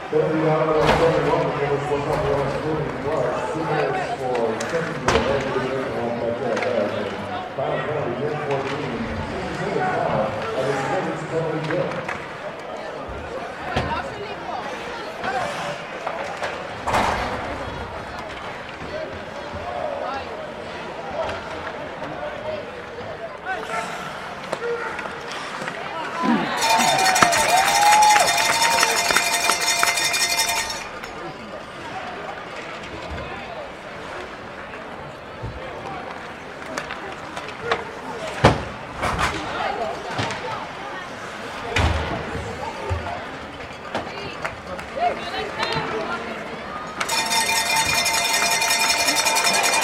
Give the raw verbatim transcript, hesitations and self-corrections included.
Currently on the thirty-one, number four twenty-one, Sterling Clark, two minutes for second year, regular on that track. Final penalty, ten fourteen, sixty seconds now, and the scorers currently